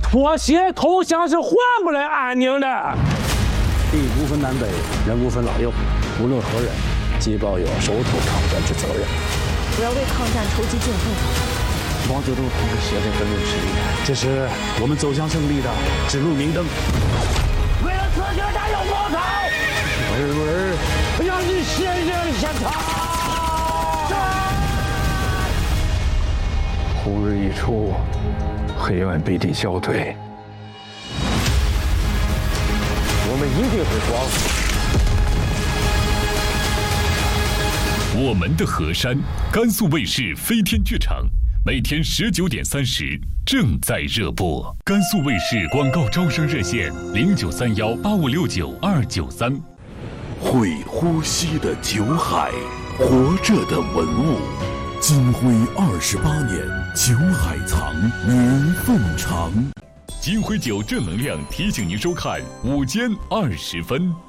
妥协投降是换不来安宁的。 地不分南北，人不分老幼，无论何人，皆抱有守土抗战之责任。 我要为抗战筹集经费。 毛泽东同志写的本领实力，这是我们走向胜利的指路明灯。 为了自己打有多少？儿让你先认下他。 红日一出，黑暗必定消退。 我们一定会光。我们的河山，甘肃卫视飞天剧场，每天19:30正在热播。甘肃卫视广告招生热线：09318569-293。 会呼吸的酒海，活着的文物。金辉28年，酒海藏，年份长。 金辉酒正能量提醒您收看午间20分。